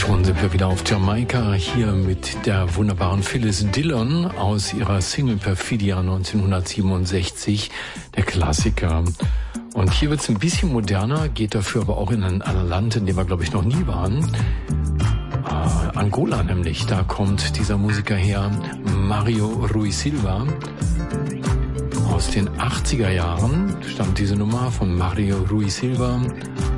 Schon sind wir wieder auf Jamaika, hier mit der wunderbaren Phyllis Dillon aus ihrer Single Perfidia 1967, der Klassiker. Und hier wird es ein bisschen moderner, geht dafür aber auch in ein Land, in dem wir, glaube ich, noch nie waren. Angola nämlich, da kommt dieser Musiker her, Mario Rui Silva. Aus den 80er Jahren stammt diese Nummer von Mario Rui Silva.